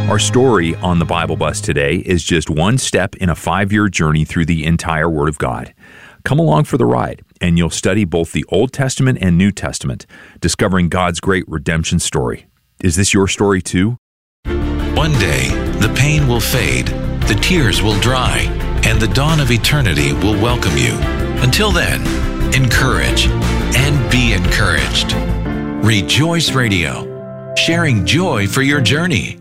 Our story on the Bible Bus today is just one step in a 5-year journey through the entire Word of God. Come along for the ride, and you'll study both the Old Testament and New Testament, discovering God's great redemption story. Is this your story too? One day, the pain will fade, the tears will dry, and the dawn of eternity will welcome you. Until then, encourage and be encouraged. Rejoice Radio, sharing joy for your journey.